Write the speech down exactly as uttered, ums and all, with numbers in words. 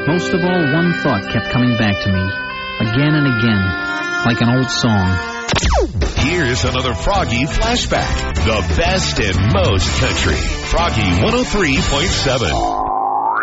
Most of all, one thought kept coming back to me, again and again, like an old song. Here's another Froggy flashback. The best and most country. Froggy one oh three point seven.